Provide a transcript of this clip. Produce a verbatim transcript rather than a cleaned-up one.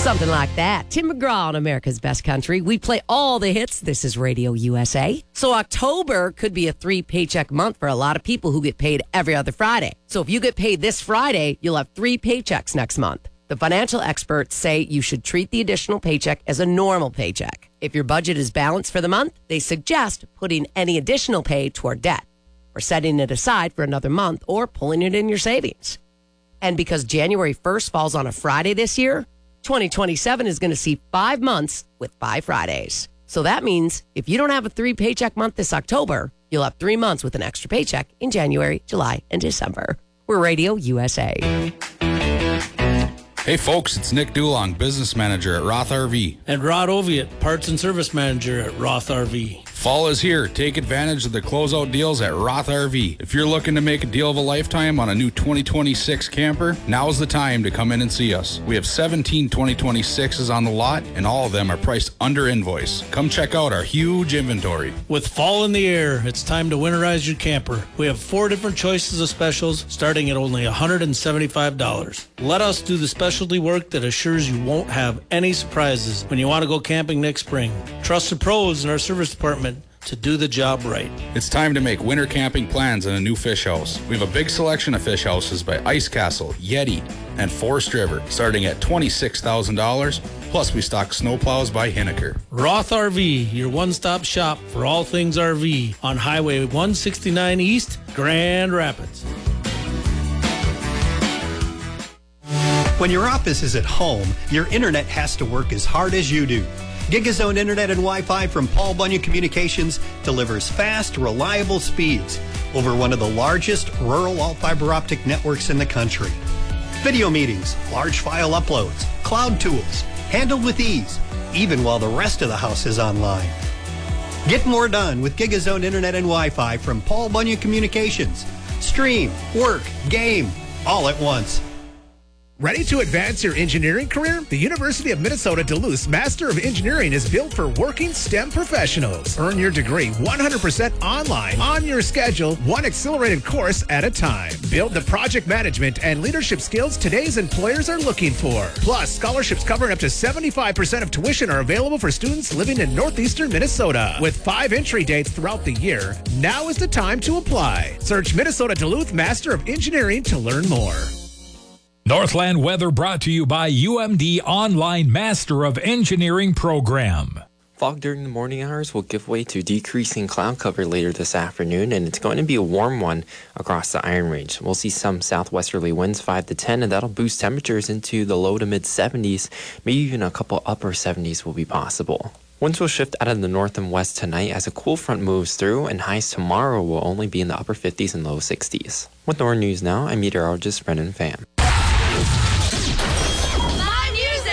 Something like that. Tim McGraw on America's Best Country. We play all the hits. This is Radio U S A. So October could be a three paycheck month for a lot of people who get paid every other Friday. So if you get paid this Friday, you'll have three paychecks next month. The financial experts say you should treat the additional paycheck as a normal paycheck. If your budget is balanced for the month, they suggest putting any additional pay toward debt, or setting it aside for another month, or pulling it in your savings. And because January first falls on a Friday this year, twenty twenty-seven is going to see five months with five Fridays. So that means if you don't have a three paycheck month this October, you'll have three months with an extra paycheck in January, July, and December. We're Radio U S A. Hey folks, it's Nick Dulong, business manager at Roth R V. And Rod Oviatt, parts and service manager at Roth R V. Fall is here. Take advantage of the closeout deals at Roth R V. If you're looking to make a deal of a lifetime on a new twenty twenty-six camper, now's the time to come in and see us. We have seventeen twenty twenty-sixes on the lot, and all of them are priced under invoice. Come check out our huge inventory. With fall in the air, it's time to winterize your camper. We have four different choices of specials starting at only one hundred seventy-five dollars. Let us do the specialty work that assures you won't have any surprises when you want to go camping next spring. Trust the pros in our service department to do the job right. It's time to make winter camping plans in a new fish house. We have a big selection of fish houses by Ice Castle, Yeti, and Forest River, starting at twenty-six thousand dollars. Plus, we stock snowplows by Hinneker. Roth R V, your one-stop shop for all things R V on Highway one sixty-nine East, Grand Rapids. When your office is at home, your internet has to work as hard as you do. Gigazone Internet and Wi-Fi from Paul Bunyan Communications delivers fast, reliable speeds over one of the largest rural all-fiber optic networks in the country. Video meetings, large file uploads, cloud tools, handled with ease, even while the rest of the house is online. Get more done with Gigazone Internet and Wi-Fi from Paul Bunyan Communications. Stream, work, game, all at once. Ready to advance your engineering career? The University of Minnesota Duluth's Master of Engineering is built for working STEM professionals. Earn your degree one hundred percent online, on your schedule, one accelerated course at a time. Build the project management and leadership skills today's employers are looking for. Plus, scholarships covering up to seventy-five percent of tuition are available for students living in northeastern Minnesota. With five entry dates throughout the year, now is the time to apply. Search Minnesota Duluth Master of Engineering to learn more. Northland weather brought to you by U M D Online Master of Engineering Program. Fog during the morning hours will give way to decreasing cloud cover later this afternoon, and it's going to be a warm one across the Iron Range. We'll see some southwesterly winds five to ten, and that'll boost temperatures into the low to mid seventies. Maybe even a couple upper seventies will be possible. Winds will shift out of the north and west tonight as a cool front moves through, and highs tomorrow will only be in the upper fifties and low sixties. With N O R News now, I'm meteorologist Brendan Pham.